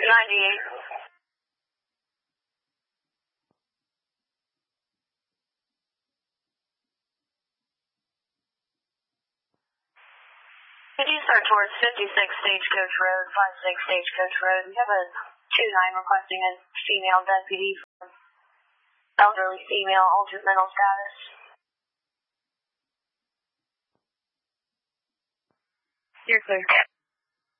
98. Could you start towards 56 Stagecoach Road, 56 Stagecoach Road? We have a 2-9 requesting a female deputy for elderly female, altered mental status. You're clear.